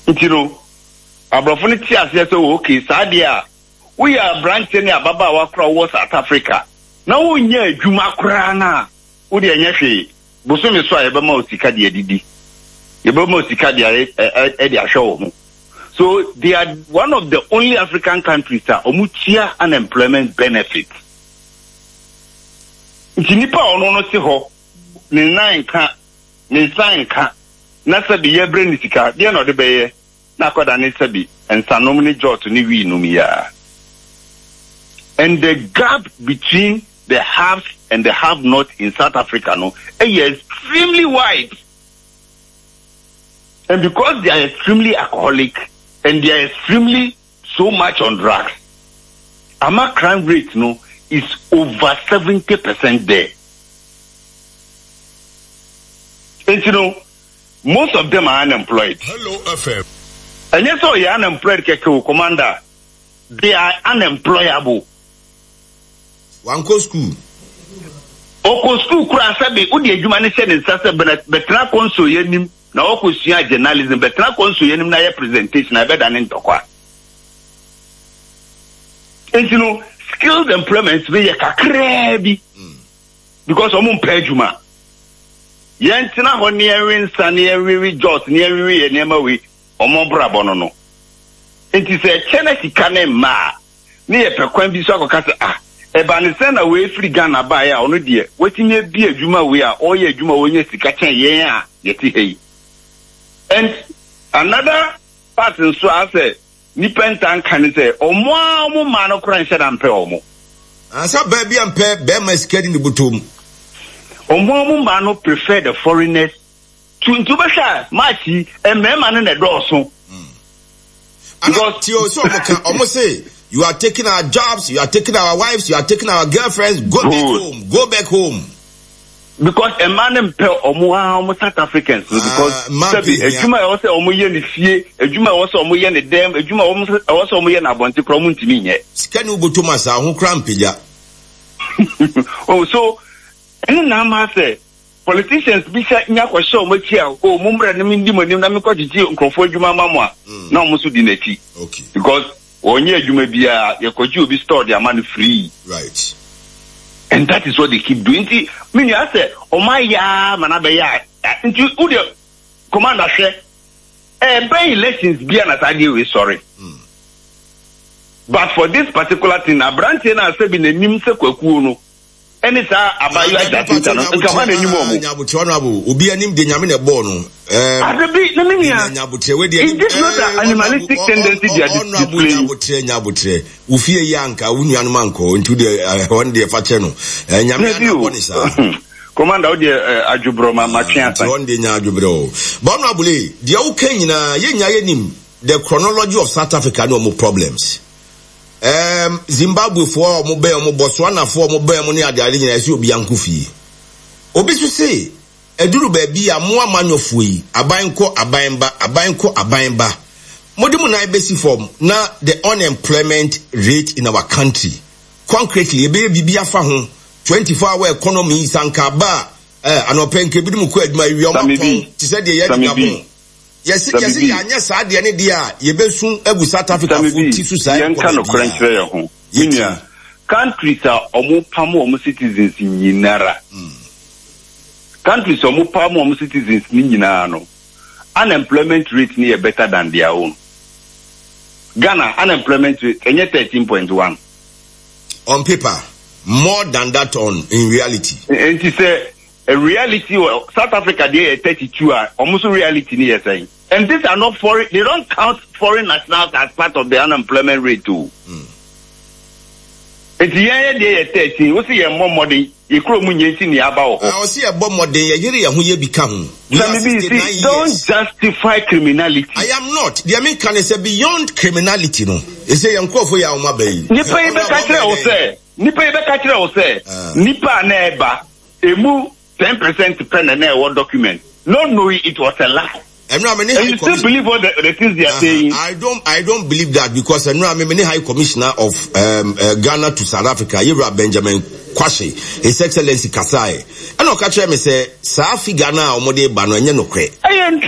Ntino abrofo ne ti ase so okay sadia we are branch ne ababa wa kra wo South Africa na wo nya adwuma kra na wo de anya hwe bosomi so ayeba ma osika de adidi yeba ma osika de e de ahwe wo. So they are one of the only African countries that omutia unemployment benefits. Ntinipa ono no se ho ne nan ka ne san ka na sabi ye bre ni sika de no de beye na koda ne sabi ensanom ni jot ni wi num ya. And the gap between the haves and the have-not in South Africa is extremely wide. And because they are extremely alcoholic and they are extremely so much on drugs, our crime rate is over 70% there. And most of them are unemployed. Hello, FM. And yes, so you're unemployed, Commander. They are unemployable. One go school. Oko school kura sabe udi adwuma ne se ne nsase betra konso yenim na oko sua journalism betra konso yenim na ye presentation na beda ne ntokwa. And skilled employment be ye kakra bi. Because omo mpa adwuma. Ye ntina ho ne ensa ne ewiwi jot ne ewiwi ye nema we omo brabo no. Enti se chene sika ne ma ne ye pekwan bi so akoka se Ebanisena we free Ghana ba ya ono de wetinye bi adwuma we a oye adwuma wonye sika chen yen a yeti hei. And another part so I say nipa ntan kan say omo ma no kran hye da mpe omo asa ba bi ampe be ma sika di butom omo ma no prefer the foreigners to be sure machi e mema no na do because tio so omo say you are taking our jobs, you are taking our wives, you are taking our girlfriends. Go back home. Because a man and omo South Africans. Because ejuma also omo ye ni fie, ejuma also omo ye ni dem, ejuma also omo ye na bonti kromu ntimi nye. Skani ubotoma sa ho krampija. Oh, so any na ma say politicians bi sha nya kwa show mo tia o mumra na mi ndi mo nim na mi ko jiji nkrofo ejuma mamwa na omo so di na ti. Okay. Because onye adwuma bia yekoji obi store their money free. Right. And that is what they keep doing. Meaning I say, oh my ya manabe ya. Into udio commander share. By elections be an attack sorry. But for this particular thing, a branch na say be the nimse kwaku no. Any sa abayu that no. Nkama na nyimo mo. Nyabuche honorable. Obi anim de nyame na ball no. Adebi na menia. Nyabuche we de. Is this not an animalistic tendency they are displaying? Nyabuche. Ufie yanka unuanu manko into the one day fache no. Nyame na ball ni sa. Commander odi adwubro ma twa one day nya adwubro. But honorable, the okay nyina ye nya ye nim the chronology of South Africa no more problems. Zimbabwe for mo be mo Botswana for mo be mo ni ade ale nyina esi obi ankofi obi so say eduru ba bi a mo amanyofo yi abanko abanba mo de mo na besi form na the unemployment rate in our country concretely e be bibia fa ho 24-hour economy sanka ba anopenke bi mu ko aduma wi o mo ti say de ye Gabon. Yes, anya sa de ne dia ye besu agu South Africa for tisu sai yanka no kranchre ye ho yinia countries are omo pam omo citizens nyinara countries omo pam omo citizens nyinara no unemployment rate ni better than their own. Ghana unemployment rate enye 13.1 on paper, more than that in reality. And she said a reality, South Africa, they are 32, almost reality near saying. And these are not foreign, they don't count foreign nationals as part of the unemployment rate too. It's the year they are 13, we see a more money, you could in the about. I see a bomb more than a year who you become. Don't justify criminality. I am not. The American is beyond criminality, no. It's a young for your mobile. Nipa Nipa Nipa neba, emu 10% pen and what document. Not knowing it was a lie. And you still believe what the things they are saying? I don't believe that because I know I'm a high commissioner of Ghana to South Africa, Yura Benjamin Kwashe, His Excellency Kasai. And I'll catch him and say, Safi Ghana or Mode Bano and Yanokre.